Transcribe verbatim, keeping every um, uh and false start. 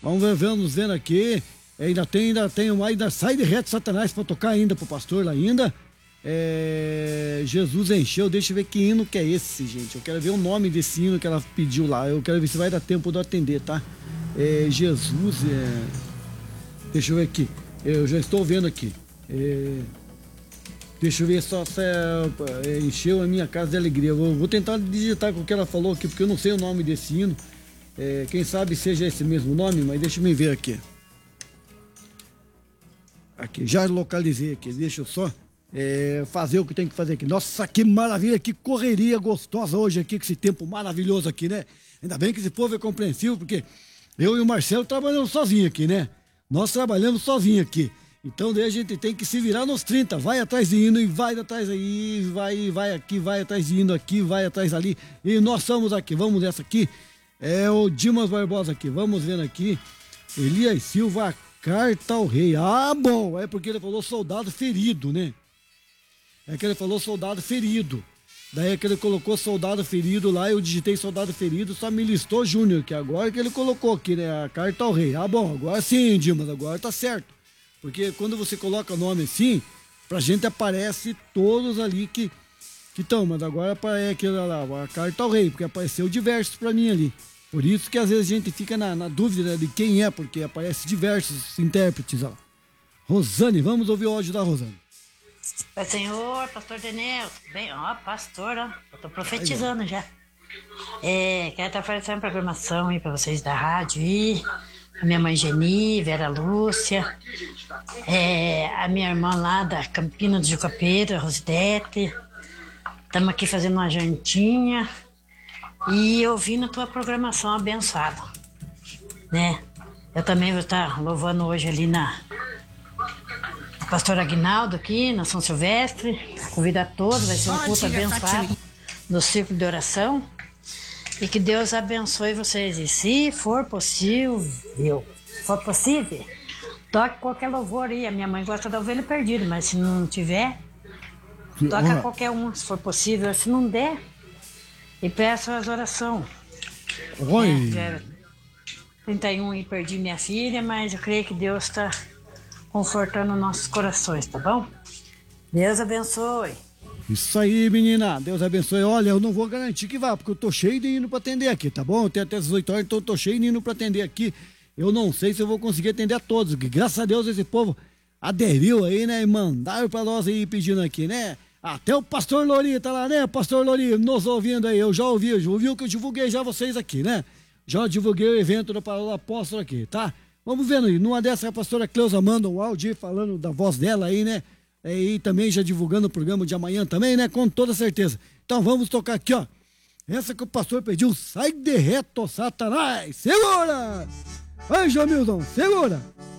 Vamos ver, vamos vendo aqui. Ainda tem, ainda tem, ainda sai de reto Satanás pra tocar ainda pro pastor lá ainda. É, Jesus encheu, deixa eu ver que hino que é esse, gente. Eu quero ver o nome desse hino que ela pediu lá. Eu quero ver se vai dar tempo de eu atender, tá? É, Jesus, é... deixa eu ver aqui. Eu já estou vendo aqui. É... Deixa eu ver só se é... encheu a minha casa de alegria. Eu vou, vou tentar digitar com o que ela falou aqui, porque eu não sei o nome desse hino. É... Quem sabe seja esse mesmo nome, mas deixa eu me ver aqui. Aqui, já localizei aqui. Deixa eu só é, fazer o que tem que fazer aqui. Nossa, que maravilha, que correria gostosa hoje aqui, com esse tempo maravilhoso aqui, né? Ainda bem que esse povo é compreensível, porque eu e o Marcelo trabalhamos sozinho aqui, né? Nós trabalhamos sozinho aqui. Então daí a gente tem que se virar nos trinta, vai atrás de hino e vai atrás aí, vai, vai aqui, vai atrás de hino aqui, vai atrás ali. E nós somos aqui, vamos nessa aqui. É o Dimas Barbosa aqui, vamos vendo aqui. Elias Silva, carta ao rei. Ah, bom, é porque ele falou soldado ferido, né? É que ele falou soldado ferido. Daí é que ele colocou soldado ferido lá, eu digitei soldado ferido, só me listou Júnior, que agora que ele colocou aqui, né? A carta ao rei. Ah, bom, agora sim, Dimas, agora tá certo. Porque quando você coloca nome assim, pra gente aparece todos ali que estão, mas agora aparece aquele lá, a carta ao rei, porque apareceu diversos pra mim ali. Por isso que às vezes a gente fica na, na dúvida, né, de quem é, porque aparece diversos intérpretes, ó. Rosane, vamos ouvir o áudio da Rosane. Oi, senhor, pastor Denel, bem, ó, pastor, ó, eu tô profetizando Ai, já. É, quero estar oferecendo programação aí pra vocês da rádio aí. A minha mãe Geni, Vera Lúcia, é, a minha irmã lá da Campina do Jucapeira, Rosidete. Estamos aqui fazendo uma jantinha e ouvindo a tua programação abençoada, né? Eu também vou estar louvando hoje ali na o pastor Aguinaldo aqui, na São Silvestre. Convido a todos, vai ser um culto abençoado no círculo de oração. E que Deus abençoe vocês. E se for possível, for possível, toque qualquer louvor aí. A minha mãe gosta da Ovelha Perdida, mas se não tiver, toca qualquer um, se for possível. Se não der, e peço as orações. Oi. É, trinta e um e perdi minha filha, mas eu creio que Deus está confortando nossos corações, tá bom? Deus abençoe. Isso aí, menina. Deus abençoe. Olha, eu não vou garantir que vá, porque eu tô cheio de hino pra atender aqui, tá bom? Eu tenho até as dezoito horas, então eu tô cheio de hino pra atender aqui. Eu não sei se eu vou conseguir atender a todos, porque graças a Deus esse povo aderiu aí, né? E mandaram pra nós aí pedindo aqui, né? Até o pastor Lori tá lá, né? Pastor Lori, nos ouvindo aí. Eu já ouvi, eu já ouvi o que eu divulguei já vocês aqui, né? Já divulguei o evento da Palavra Apóstolo aqui, tá? Vamos vendo aí. Numa dessas, a pastora Cleusa manda um áudio aí falando da voz dela aí, né? E também já divulgando o programa de amanhã também, né? Com toda certeza. Então vamos tocar aqui, ó. Essa que o pastor pediu, sai de reto, Satanás! Segura! Vai, Jamilton, segura!